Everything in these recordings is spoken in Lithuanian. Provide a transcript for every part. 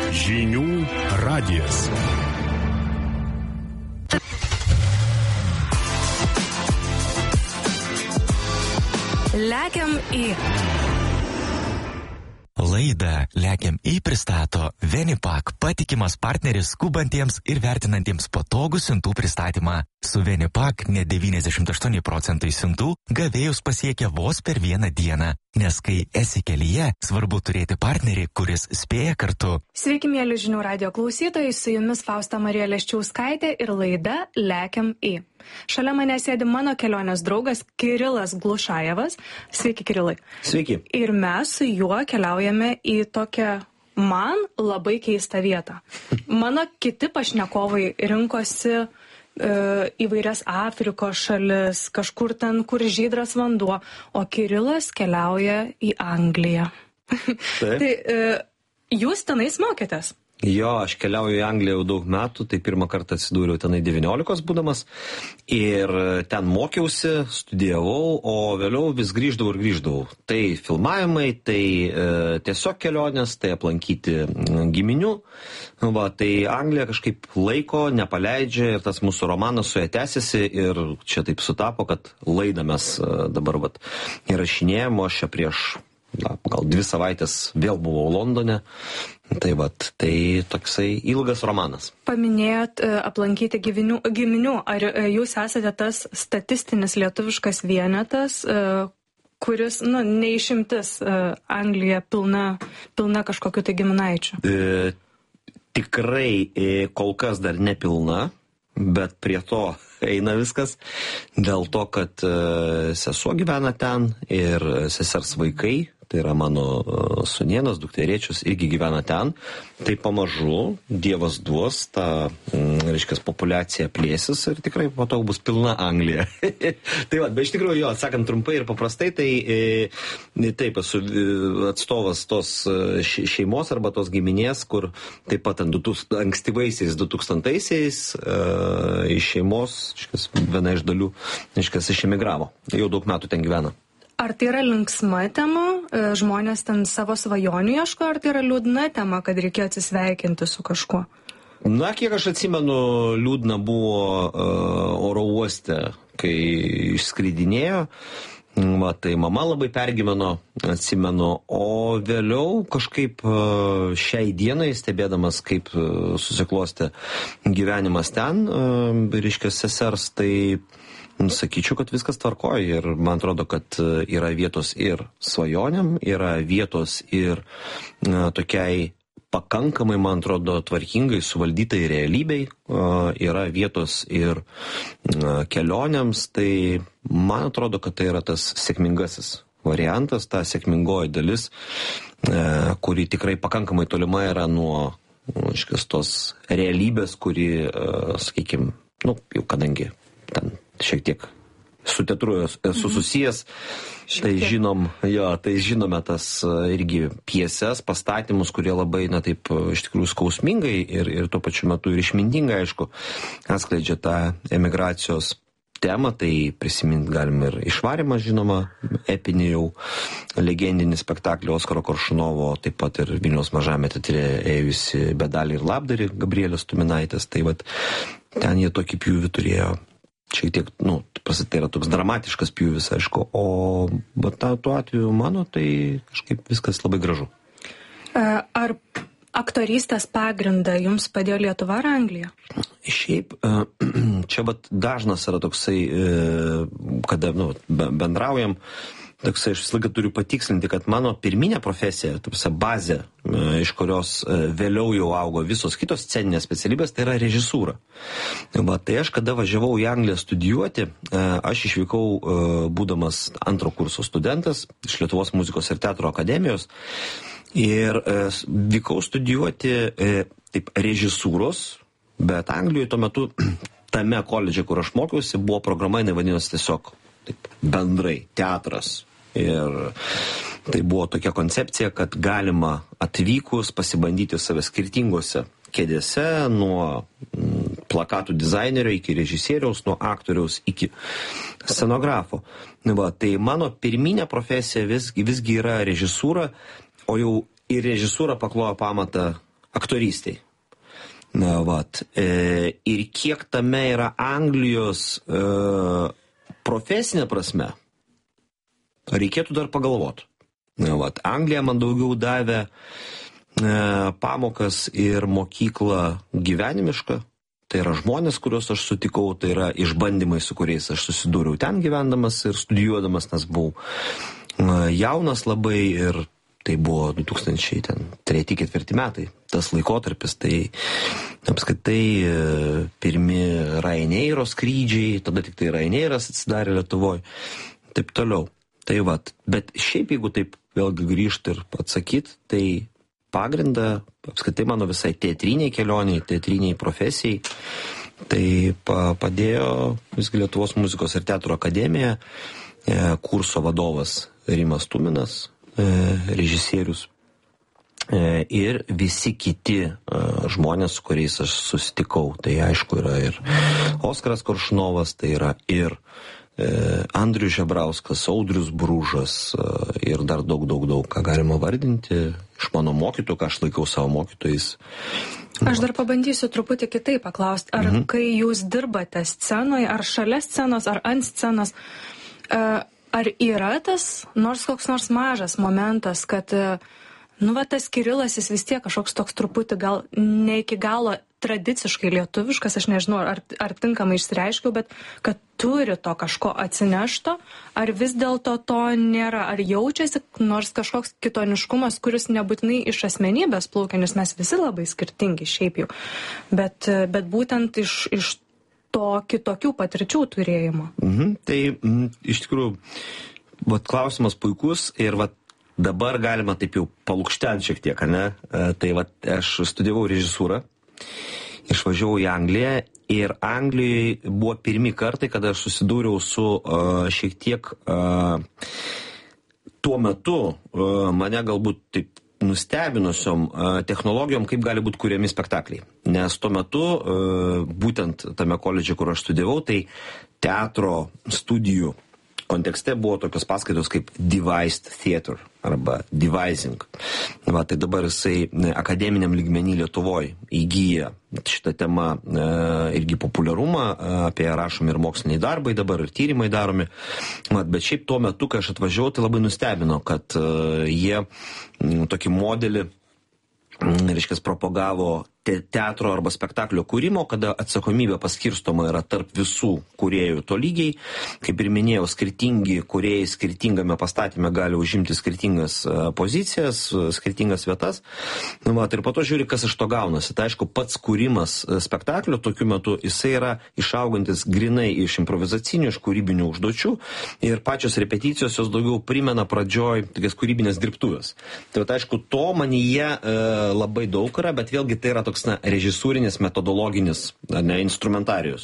Žinių radijas. Lekiam į. Laidą Lekiam į pristato Venipak, patikimas partneris skubantiems ir vertinantiems patogų siuntų pristatymą. Su Venipak net 98% siuntų gavėjus pasiekia vos per vieną dieną, nes kai esi kelyje, svarbu turėti partnerį, kuris spėja kartu. Sveiki, mėly Žinių radijo klausytojai, su jumis Fausta Marija Leščiauskaitė ir laida Lekiam į. Šalia mane sėdi mano kelionės draugas Kirilas Glušajevas. Sveiki, Kirilai. Sveiki. Ir mes su juo keliaujame į tokią man labai keistą vietą. Mano kiti pašnekovai rinkosi įvairias Afrikos šalis, kažkur ten, kur žydras vanduo, o Kirilas keliauja į Angliją. Tai jūs tenais mokėtės? Jo, aš keliauju į Angliją jau daug metų, tai pirmą kartą atsidūriau tenai 19 būdamas ir ten mokiausi, studijavau, o vėliau vis grįždavau. Tai filmavimai, tai tiesiog kelionės, tai aplankyti giminių. Va, tai Anglija kažkaip laiko nepaleidžia ir tas mūsų romanas su ja tęsiasi ir čia taip sutapo, kad laidą mes dabar įrašinėjom, o aš čia prieš gal 2 savaitės vėl buvau Londone. Tai toksai ilgas romanas. Paminėjot aplankyti giminių. Ar jūs esate tas statistinis lietuviškas vienetas, kuris, neišimtis Anglija pilna kažkokiu tai giminaičiu? Tikrai kol kas dar nepilna, bet prie to eina viskas. Dėl to, kad sesuo gyvena ten ir sesers vaikai, tai yra mano sūnėnas, dukterėčius, irgi gyvena ten. Tai pamažu Dievas duos, ta, populiacija plėsis ir tikrai po to bus pilna Anglija. Tai bet iš tikrųjų, atsakant trumpai ir paprastai, tai taip, esu atstovas tos šeimos arba tos giminės, kur taip pat ankstyvaisiais 2000-aisiais iš šeimos, viena iš dalių, išemigravo. Jau daug metų ten gyvena. Ar tai yra linksma tema, žmonės ten savo svajonių ieško, ar tai yra liūdna tema, kad reikėjo atsisveikinti su kažkuo? Kiek aš atsimenu, liūdna buvo oro uoste, kai išskridinėjo. Tai mama labai pergyveno, atsimenu, o vėliau kažkaip šiai dienai, stebėdamas, kaip susiklostė gyvenimas ten, sesers, tai sakyčiau, kad viskas tvarkoja ir man atrodo, kad yra vietos ir svajonėm, yra vietos ir tokiai pakankamai, man atrodo, tvarkingai suvaldytai realybei, yra vietos ir kelionėms, tai man atrodo, kad tai yra tas sėkmingasis variantas, ta sėkmingoji dalis, kuri tikrai pakankamai tolima yra nuo tos realybės, kuri, sakykime, jau kadangi ten šiek tiek su teatru esu susijęs, tai žinome tas irgi pjeses, pastatymus, kurie labai, taip, iš tikrųjų skausmingai ir tuo pačiu metu ir išmintingai, aišku, atskleidžia tą emigracijos temą, tai prisiminti galim ir Išvarymą, žinoma, epinį jau legendinį spektaklį Oskaro Koršunovo, taip pat ir Vilniaus Mažame teatre ėjusi Bedalį ir Labdarį Gabrielės Tuminaitės, tai ten jie tokį pjūvį turėjo. Šiek tiek, tai yra toks dramatiškas pjūvis, aišku, o tuo atveju mano, tai kažkaip viskas labai gražu. Ar aktorystės pagrindą jums padėjo Lietuva ar Anglija? Šiaip, čia dažnas yra toksai, kada bendraujam, toksai aš visą laiką turiu patikslinti, kad mano pirminė profesija, bazė, iš kurios vėliau jau augo visos kitos sceninės specialybės, tai yra režisūra. Tai aš, kada važiavau į Angliją studijuoti, aš išvykau būdamas 2 kurso studentas iš Lietuvos muzikos ir teatro akademijos ir vykau studijuoti režisūros, bet Anglijoje tuo metu tame koledže, kur aš mokiausi, buvo programa, jinai vadinosi tiesiog bendrai teatras. Ir tai buvo tokia koncepcija, kad galima atvykus pasibandyti save skirtingose kėdėse, nuo plakatų dizainerio iki režisieriaus, nuo aktoriaus iki scenografo. Tai mano pirminė profesija visgi yra režisūra, o jau į režisūrą paklojo pamatą aktorystiai. Ir kiek tame yra Anglijos profesinė prasme, reikėtų dar pagalvoti. Anglija man daugiau davė pamokas ir mokyklą gyvenimišką. Tai yra žmonės, kuriuos aš sutikau, tai yra išbandymai, su kuriais aš susidūriau ten gyvendamas ir studijuodamas, nes buvau jaunas labai ir tai buvo 2003-2004 metai, tas laikotarpis, tai apskritai pirmi Ryanairo skrydžiai, tada tik tai Ryanairas atsidarė Lietuvoje, taip toliau. Tai bet šiaip jeigu taip vėlgi grįžti ir atsakyti, tai pagrindą apskritai mano visai teatriniai kelioniai, teatriniai profesijai, tai padėjo visgi Lietuvos muzikos ir teatro akademija, kurso vadovas Rimas Tuminas, režisierius ir visi kiti žmonės, su kuriais aš susitikau. Tai aišku yra ir Oskaras Koršunovas, tai yra ir Andrius Žebrauskas, Audrius Bružas ir dar daug, ką galima vardinti iš mano mokytojų, ką aš laikau savo mokytojais. Aš dar pabandysiu truputį kitaip paklausti, ar kai jūs dirbate scenoje, ar šalia scenos, ar ant scenos, ar yra tas koks nors mažas momentas, kad tas Kirilas jis vis tiek kažkoks toks truputį gal ne iki galo tradiciškai lietuviškas, aš nežinau, ar tinkamai išsireiškiau, bet kad turi to kažko atsinešto, ar vis dėlto to nėra, ar jaučiasi nors kažkoks kitoniškumas, kuris nebūtinai iš asmenybės plaukia, nes mes visi labai skirtingi šiaip jau, bet būtent iš to kitokių patirčių turėjimo. Tai iš tikrųjų, klausimas puikus ir dabar galima taip jau palukštenti šiek tiek, ne? Tai aš studijavau režisūrą, išvažiavau į Angliją ir Anglijoje buvo pirmi kartai, kada aš susidūriau su šiek tiek tuo metu mane galbūt taip nustebinusiom technologijom, kaip gali būti kuriami spektakliai. Nes tuo metu, būtent tame koledže, kur aš studijavau, tai teatro studijų kontekste buvo tokios paskaitos kaip devised theater arba devising. Tai dabar jisai akademiniam lygmenį Lietuvoje įgyja šitą temą irgi populiarumą, apie ją rašomi ir moksliniai darbai dabar, ir tyrimai daromi. Bet šiaip tuo metu, kai aš atvažiavau, tai labai nustebino, kad jie tokį modelį, reiškia, propagavo teatro arba spektaklio kūrimo, kada atsakomybė paskirstoma yra tarp visų kūrėjų tolygiai. Kaip ir minėjau, skirtingi kūrėjai skirtingame pastatyme gali užimti skirtingas pozicijas, skirtingas vietas. Ir po to žiūri, kas iš to gaunasi. Tai aišku, pats kūrimas spektaklio tokiu metu, jisai yra išaugantis grinai iš improvizacinių, iš kūrybinių užduočių ir pačios repeticijos jos daugiau primena pradžioj tokias kūrybinės dirbtuvės. Tai aišku, to manyje labai daug yra, bet vėlgi tai yra toks režisūrinis, metodologinis instrumentarijus.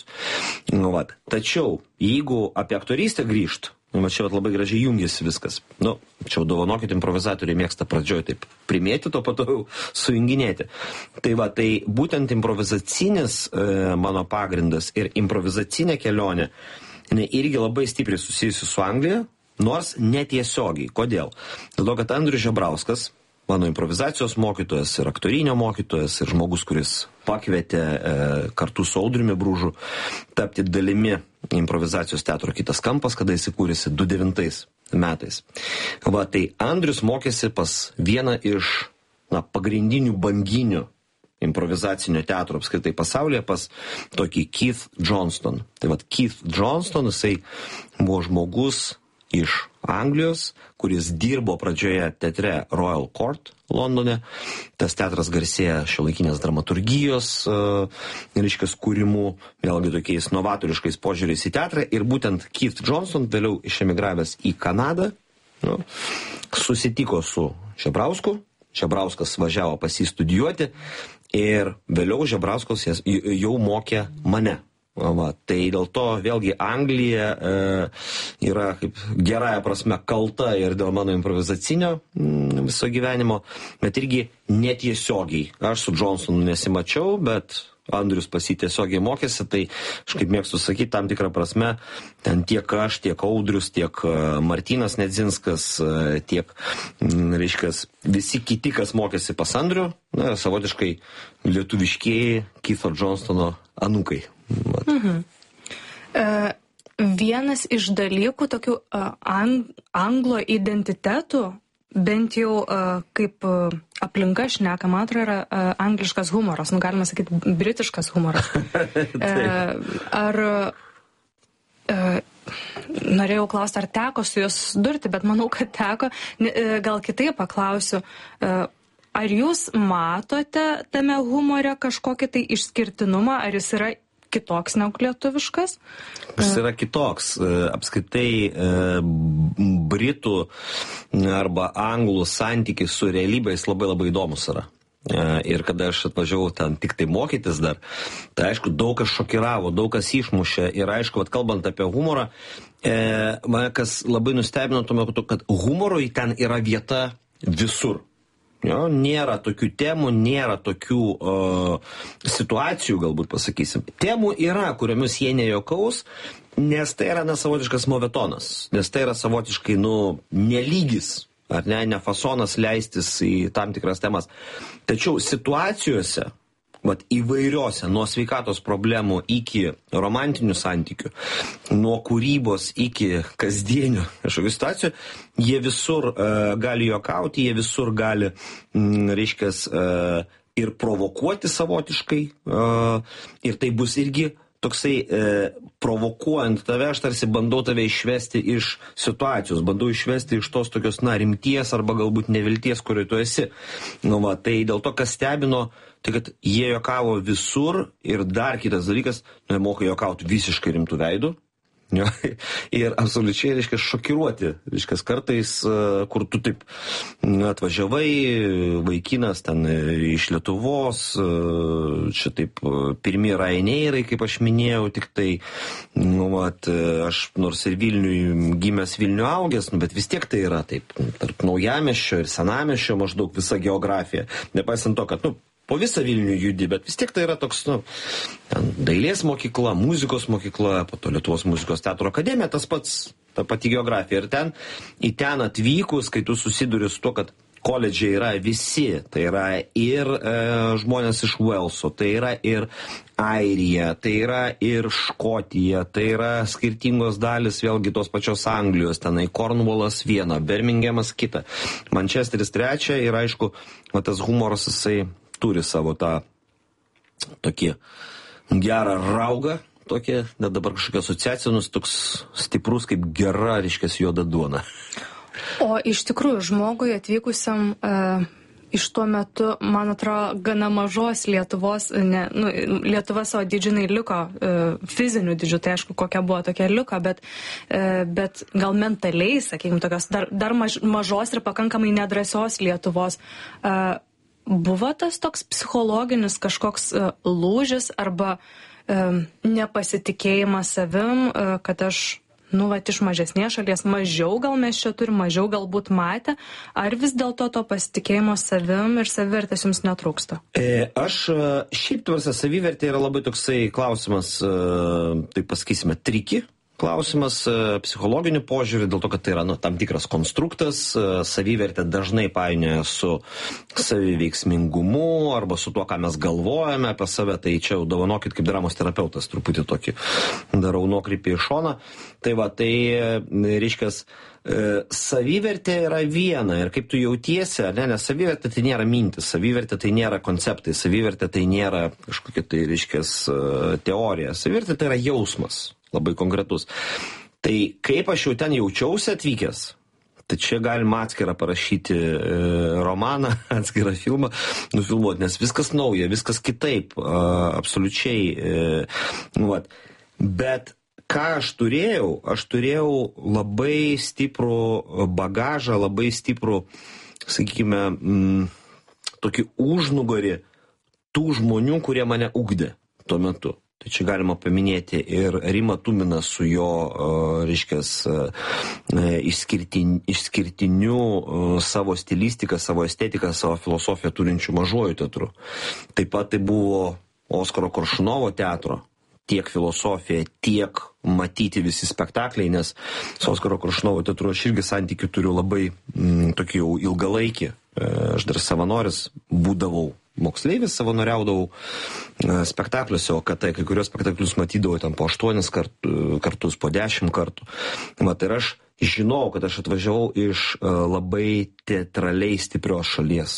Tačiau, jeigu apie aktorystę grįžt, čia labai gražiai jungiasi viskas. Čia dovanokit, improvizatoriai mėgsta pradžioj taip primėti, to patau sujunginėti. Tai būtent improvizacinis mano pagrindas ir improvizacinė kelionė irgi labai stipriai susijusi su Anglija, nors netiesiogiai. Kodėl? Dėl to, kad Andrius Žebrauskas, mano improvizacijos mokytojas ir aktorinio mokytojas ir žmogus, kuris pakvietė kartu su Audriumi Bružu tapti dalimi improvizacijos teatro Kitas kampas, kada jis įkūrėsi 2009 metais. Tai Andrius mokėsi pas vieną iš pagrindinių banginių improvizacinio teatro apskritai pasaulyje, pas tokį Keith Johnston. Tai Keith Johnston, jisai buvo žmogus iš Anglijos, kuris dirbo pradžioje teatre Royal Court Londone. Tas teatras garsėja šiuolaikinės dramaturgijos, reiškias, kūrimu, vėlgi tokiais novatoriškais požiūriais į teatrą. Ir būtent Keith Johnston, vėliau išemigravęs į Kanadą, susitiko su Žebrausku. Žebrauskas važiavo pas jį studijuoti ir vėliau Žebrauskas jau mokė mane. Tai dėl to vėlgi Anglija yra kaip gerąją prasme kalta ir dėl mano improvizacinio viso gyvenimo, bet irgi netiesiogiai. Aš su Johnsonu nesimačiau, bet Andrius pas jį tiesiogiai mokėsi, tai aš kaip mėgstu sakyti, tam tikrą prasme, ten tiek aš, tiek Audrius, tiek Martynas Nedzinskas, tiek, reiškia, visi kiti, kas mokėsi pas Andrių, savotiškai lietuviškieji Keitho Johnstono anūkai. Vienas iš dalykų, tokių anglo identitetų, bent jau kaip aplinka šneka, man atrodo, yra angliškas humoras, galima sakyti, britiškas humoras. Ar norėjau klausti, ar teko su juos durti, bet manau, kad teko. Gal kitaip paklausiu, ar jūs matote tame humore kažkokį tai išskirtinumą, ar jis yra kitoks negu lietuviškas? Jis yra kitoks. Apskritai britų arba anglų santykis su realybės labai labai įdomus yra. Ir kada aš atvažiavau ten tik tai mokytis dar, tai aišku, daug kas šokiravo, daug kas išmušė. Ir aišku, kalbant apie humorą, mane kas labai nustebino tuo metu, kad humorui ten yra vieta visur. Jo, nėra tokių temų, nėra tokių situacijų, galbūt pasakysim. Temų yra, kuriomis jie nejuokaus, nes tai yra savotiškas movetonas, nes tai yra savotiškai, nelygis, ar ne fasonas leistis į tam tikras temas. Tačiau situacijose, įvairiose, nuo sveikatos problemų iki romantinių santykių, nuo kūrybos iki kasdienių kažkokių situacijų, jie visur gali juokauti, jie visur gali, reiškia, ir provokuoti savotiškai, ir tai bus irgi toksai provokuojant tave, aš tarsi bandau tave išvesti iš situacijos, bandau išvesti iš tos tokios, rimties arba galbūt nevilties, kurioje tu esi. Tai dėl to, kas stebino, tai kad jie juokavo visur ir dar kitas dalykas, jie moka juokauti visiškai rimtų veidų. Ir absoliučiai, reiškia, šokiruoti. Reiškia, kartais, kur tu taip atvažiavai, vaikinas ten iš Lietuvos, čia taip pirmi Ryanairai, kaip aš minėjau, tik tai, aš nors ir Vilniui gimęs Vilnių augęs, bet vis tiek tai yra taip, tarp Naujamiesčio ir Senamiesčio maždaug visa geografija. Nepaisant to, kad, po visą Vilnių judi, bet vis tiek tai yra toks, dailės mokykla, muzikos mokykla, po to Lietuvos muzikos teatro akademija, tas pats, ta pati geografija. Ir į ten atvykus, kai tu susiduri su to, kad koledžiai yra visi, tai yra ir žmonės iš Velso, tai yra ir Airija, tai yra ir Škotija, tai yra skirtingos dalis vėlgi tos pačios Anglijos, tenai Cornwallas viena, Birminghamas kita, Manchesteris trečia ir aišku, tas humoras jisai turi savo tą tokį gerą raugą, tokie, net dabar kažkokia asociacija, toks stiprus kaip gera, reiškia, juoda duona. O iš tikrųjų, žmogui atvykusiam iš tuo metu, man atrodo, gana mažos Lietuvos, Lietuva savo didžiai liko fizinių didžių, tai aišku, kokia buvo tokia liko, bet gal mentaliai, sakykime, tokios dar mažos ir pakankamai nedrasios Lietuvos. Buvo tas toks psichologinis kažkoks lūžis arba nepasitikėjimas savim, kad aš, iš mažesnės šalies mažiau gal mes čia turim, mažiau galbūt matę, ar vis dėlto to pasitikėjimo savim ir savivertės jums netrūksta? Aš šiaip tvarsa savivertė yra labai toksai klausimas, taip pasakysime, triki. Klausimas psichologiniu požiūriu, dėl to, kad tai yra tam tikras konstruktas, savivertė dažnai painioja su saviveiksmingumu arba su tuo, ką mes galvojame apie save, tai čia jau dovanokit kaip dramos terapeutas, truputį tokį darau nuokrypį į šoną. Tai reiškia, savivertė yra viena ir kaip tu jautiesi, nes savivertė tai nėra mintis, savivertė tai nėra konceptai, savivertė tai nėra kažkokia tai, reiškia, teorija, savivertė tai yra jausmas. Labai konkretus. Tai kaip aš jau ten jaučiausi atvykęs, tai čia galima atskirą parašyti romaną, atskirą filmą, nufilmuoti, nes viskas nauja, viskas kitaip, absoliučiai. Bet ką aš turėjau labai stiprų bagažą, labai stiprų, sakykime, tokį užnugarį tų žmonių, kurie mane ugdė tuo metu. Tai čia galima paminėti ir Rimą Tuminą su jo, reiškia, išskirtiniu savo stilistiką, savo estetiką, savo filosofiją turinčių Mažuoju teatru. Taip pat tai buvo Oskaro Koršunovo teatro, tiek filosofija, tiek matyti visi spektakliai, nes su Oskaro Koršunovo teatru aš irgi santykių turiu labai tokį jau ilgalaikį. Aš dar savanoris būdavau, moksleivis savanoriaudavau spektakliuose, o kad tai kai kurios spektaklius matydavau ten po 8 kartus, po 10 kartų. Ir aš žinau, kad aš atvažiavau iš labai teatraliai stiprios šalies.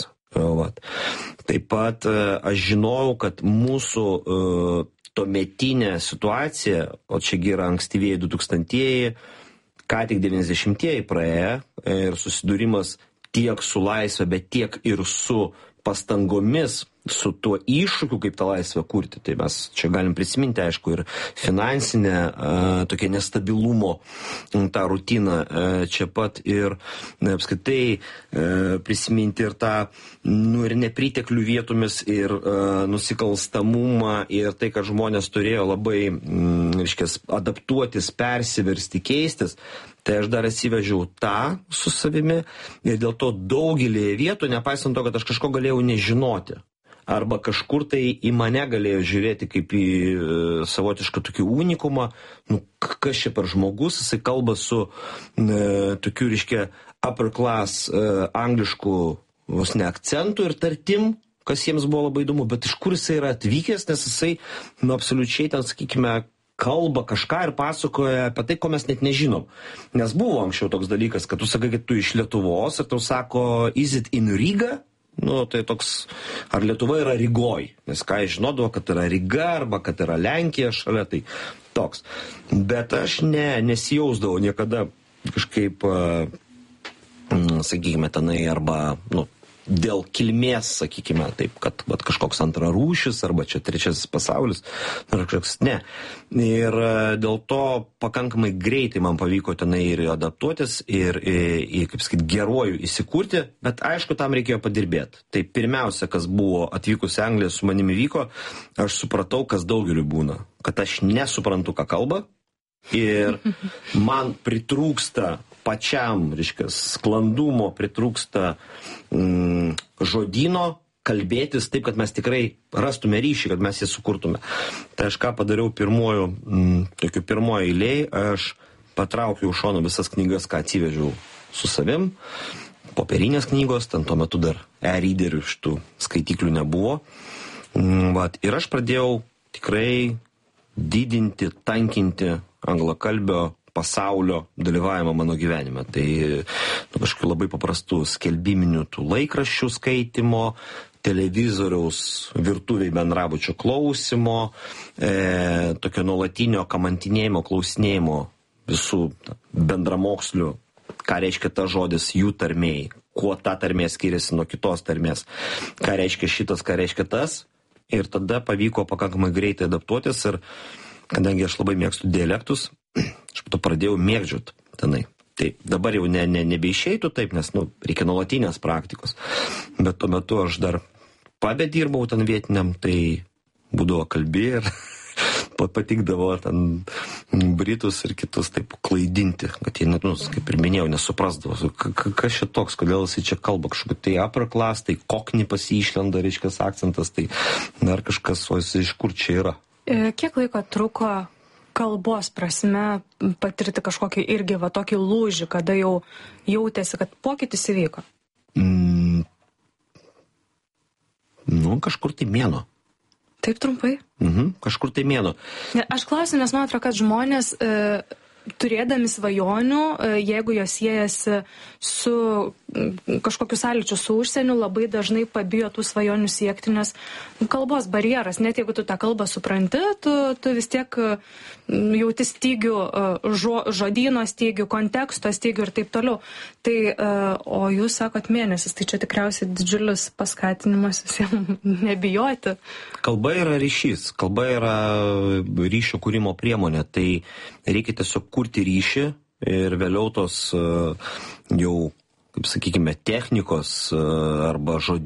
Taip pat aš žinojau, kad mūsų tuometinė situacija, o čiagi yra ankstyvieji 2000-ieji, ką tik 90-ieji praėję ir susidūrimas tiek su laisvė, bet tiek ir su pastangomis, su tuo iššūkiu, kaip tą laisvę kurti. Tai mes čia galim prisiminti, aišku, ir finansinę tokia nestabilumo tą rutiną čia pat ir apskritai prisiminti ir tą ir nepriteklių vietomis ir nusikalstamumą ir tai, kad žmonės turėjo labai adaptuotis, persiversti, keistis. Tai aš dar atsivežiau tą su savimi ir dėl to daugelį vietų, nepaisant to, kad aš kažko galėjau nežinoti, arba kažkur tai į mane galėjo žiūrėti kaip į savotišką tokį unikumą, kas čia per žmogus, jisai kalba su tokiu, upper class angliškų akcentų ir tartim, kas jiems buvo labai įdomu, bet iš kur jisai yra atvykęs, nes jisai absoliučiai ten, sakykime, kalba kažką ir pasakoja apie tai, ko mes net nežinom. Nes buvo anksčiau toks dalykas, kad tu sakai, kad tu iš Lietuvos ir tau sako, is it in Riga? Tai toks, ar Lietuva yra Rygoj? Nes ką aš žinodavo, kad yra Ryga arba kad yra Lenkija šalia, tai toks. Bet aš nesijausdavau niekada kažkaip, sakykime, tenai arba, dėl kilmės, sakykime, taip, kad kažkoks antrarūšis arba čia trečiasis pasaulis, ne. Ir dėl to pakankamai greitai man pavyko tenai ir adaptuotis ir, kaip sakyt, geruoju įsikurti, bet aišku, tam reikėjo padirbėti. Tai pirmiausia, kas buvo atvykus į Angliją su manimi vyko, aš supratau, kas daugeliu būna, kad aš nesuprantu, ką kalba ir man pritrūksta pačiam, sklandumo, pritrūksta žodyno kalbėtis taip, kad mes tikrai rastume ryšį, kad mes jį sukurtume. Tai aš ką padariau pirmoji eilėj, aš patraukiau šono visas knygas, ką atsivežiau su savim, popierinės knygos, ten tuo metu dar e-readerių šitų skaitiklių nebuvo. Ir aš pradėjau tikrai didinti, tankinti anglakalbio pasaulio dalyvavimą mano gyvenime. Tai kažkokiu labai paprastų skelbiminių tų laikraščių skaitimo, televizoriaus virtuviai bendrabučio klausimo, tokio nuolatinio kamantinėjimo, klausinėjimo visų bendramokslių, ką reiškia ta žodis jų tarmėj, kuo ta tarmė skiriasi nuo kitos tarmės, ką reiškia šitas, ką reiškia tas. Ir tada pavyko pakankamai greitai adaptuotis ir kadangi aš labai mėgstu dialektus, aš pato pradėjau mėgdžiot tenai. Tai dabar jau nebeišeitų taip, nes reikia nuolatinės praktikos. Bet tuo metu aš dar pabedirbau ten vietiniam, tai būdavo kalbi ir patikdavo ten britus ir kitus taip klaidinti, kad jie net, kaip ir minėjau, nesuprasdavo, kas čia toks, kodėl jisai čia kalba, kažkokį tai upper class, tai kokni pasiišlenda, reiškias akcentas, tai dar kažkas, o jisai iš kur čia yra. Kiek laiko truko kalbos prasme patirti kažkokį irgi tokį lūžį, kada jau jautėsi, kad pokytis įvyko? Kažkur tai mėnuo. Taip trumpai? Kažkur tai mėnuo. Aš klausiu, nes man atrodo, kad žmonės turėdami svajonių, jeigu jos siejasi su kažkokiu sąlyčiu su užsieniu, labai dažnai pabijo tų svajonių siekti, nes kalbos barjeras, net jeigu tu tą kalbą supranti, tu vis tiek jauti stygių, žodyno stygių, konteksto stygių ir taip toliau. Tai, o jūs sakot mėnesis, tai čia tikriausiai didžiulis paskatinimas visiems nebijoti. Kalba yra ryšys, kalba yra ryšio kūrimo priemonė, tai reikia tiesiog kurti ryšį ir vėliau tos jau, kaip sakykime, technikos arba žodynų